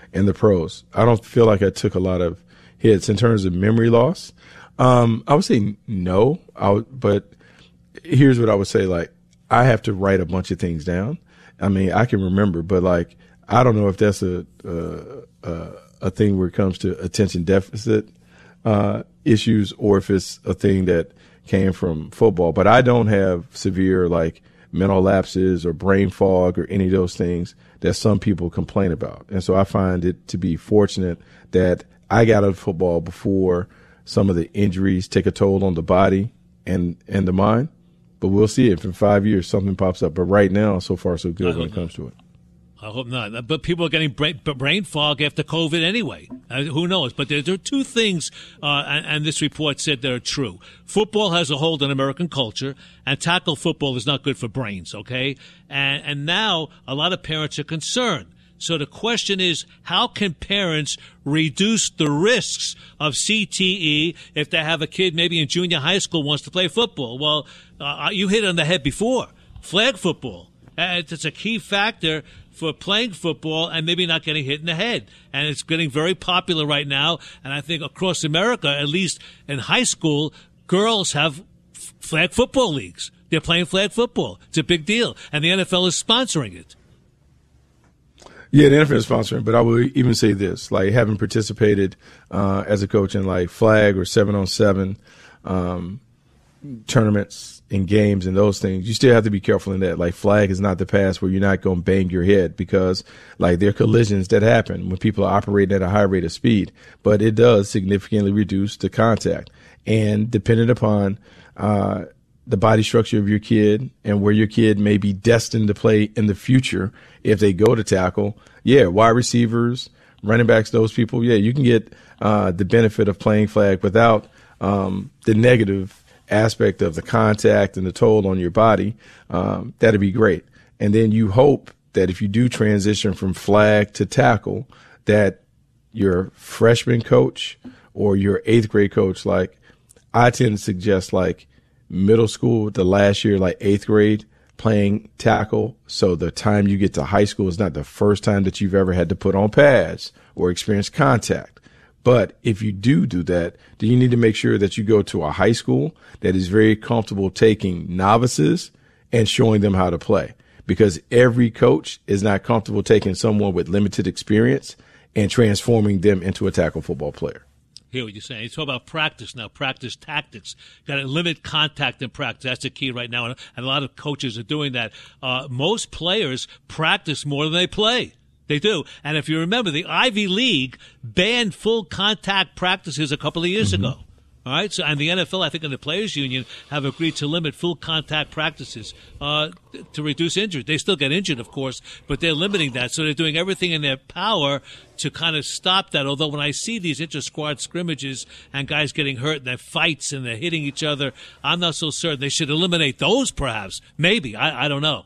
in the pros. I don't feel like I took a lot of hits in terms of memory loss. I would say no, but here's what I would say. Like, I have to write a bunch of things down. I mean, I can remember, but like, I don't know if that's a thing where it comes to attention deficit issues, or if it's a thing that came from football. But I don't have severe like mental lapses or brain fog or any of those things that some people complain about. And so I find it to be fortunate that I got out of football before some of the injuries take a toll on the body and the mind. But we'll see if in 5 years something pops up. But right now, so far so good when it comes to it. I hope not. But people are getting brain fog after COVID anyway. Who knows? But there are two things, and this report said they're true. Football has a hold on American culture, and tackle football is not good for brains, okay? And now a lot of parents are concerned. So the question is, how can parents reduce the risks of CTE if they have a kid maybe in junior high school wants to play football? Well, you hit it on the head before. Flag football. It's a key factor for playing football and maybe not getting hit in the head. And it's getting very popular right now. And I think across America, at least in high school, girls have flag football leagues. They're playing flag football. It's a big deal. And the NFL is sponsoring it. Yeah, the NFL is sponsoring, but I would even say this, like having participated as a coach in like flag or 7-on-7 tournaments and games and those things, you still have to be careful in that. Like flag is not the pass where you're not going to bang your head, because like there are collisions that happen when people are operating at a high rate of speed, but it does significantly reduce the contact. And depending upon the body structure of your kid and where your kid may be destined to play in the future, if they go to tackle, wide receivers, running backs, those people, you can get the benefit of playing flag without the negative aspect of the contact and the toll on your body. That'd be great. And then you hope that if you do transition from flag to tackle, that your freshman coach or your 8th grade coach, like I tend to suggest like middle school, the last year, like 8th grade, playing tackle. So the time you get to high school is not the first time that you've ever had to put on pads or experience contact. But if you do that, then you need to make sure that you go to a high school that is very comfortable taking novices and showing them how to play, because every coach is not comfortable taking someone with limited experience and transforming them into a tackle football player. Hear what you're saying. You talk about practice now, practice tactics. Got to limit contact in practice. That's the key right now, and a lot of coaches are doing that. Most players practice more than they play. They do. And if you remember, the Ivy League banned full contact practices a couple of years ago. All right. So, and the NFL, I think, and the Players Union have agreed to limit full contact practices to reduce injury. They still get injured, of course, but they're limiting that. So they're doing everything in their power to kind of stop that. Although when I see these inter-squad scrimmages and guys getting hurt and their fights and they're hitting each other, I'm not so certain. They should eliminate those, perhaps. Maybe. I don't know.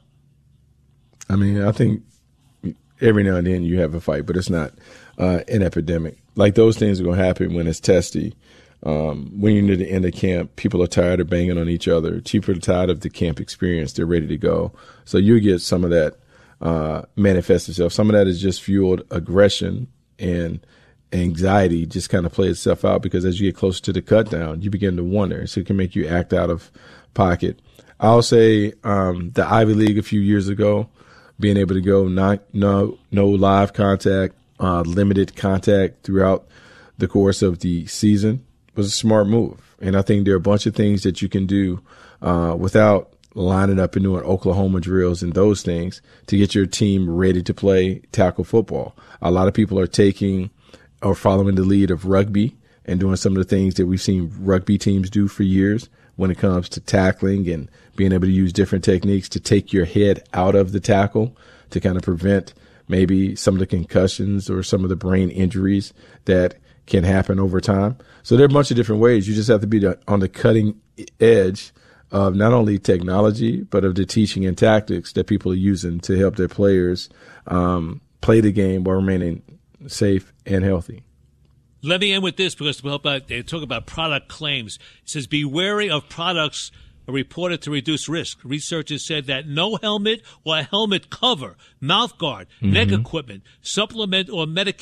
I mean, I think every now and then you have a fight, but it's not an epidemic. Like those things are going to happen when it's testy. When you're near the end of camp, people are tired of banging on each other. People are tired of the camp experience. They're ready to go. So you get some of that manifest itself. Some of that is just fueled aggression and anxiety just kind of play itself out, because as you get closer to the cut down, you begin to wonder. So it can make you act out of pocket. I'll say the Ivy League a few years ago, being able to go no live contact, limited contact throughout the course of the season was a smart move. And I think there are a bunch of things that you can do without lining up and doing Oklahoma drills and those things to get your team ready to play tackle football. A lot of people are taking or following the lead of rugby and doing some of the things that we've seen rugby teams do for years when it comes to tackling and being able to use different techniques to take your head out of the tackle to kind of prevent maybe some of the concussions or some of the brain injuries that can happen over time. So there are a bunch of different ways. You just have to be on the cutting edge of not only technology, but of the teaching and tactics that people are using to help their players play the game while remaining safe and healthy. Let me end with this, because they talk about product claims. It says, be wary of products reported to reduce risk. Researchers said that no helmet or a helmet cover, mouth guard, neck equipment, supplement, or medication